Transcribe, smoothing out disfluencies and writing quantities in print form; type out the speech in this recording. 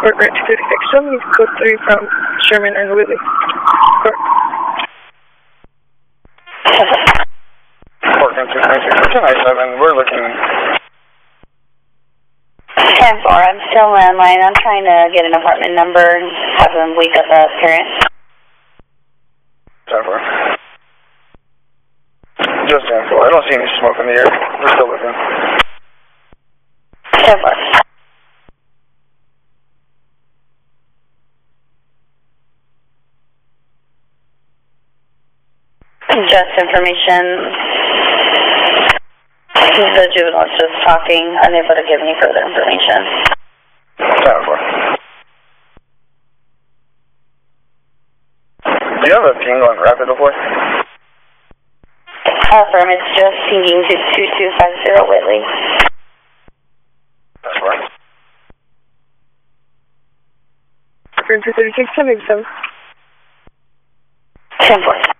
Court Grant 236. Show me code 3 from Sherman and Whitley. Court. Court Grant 236. Tonight 7. We're looking. 10-4. I'm still landline. I'm trying to get an apartment number and have them wake up a parent. 10-4. Just 10-4. I don't see any smoke in the air. We're still looking. 10-4. Just information. The juvenile is just talking, unable to give any further information. 10-4. Do you have a ping on Rapid before? Affirm, it's just pinging to 2250 Whitley. That's right. Grant 236, 787. 10-4.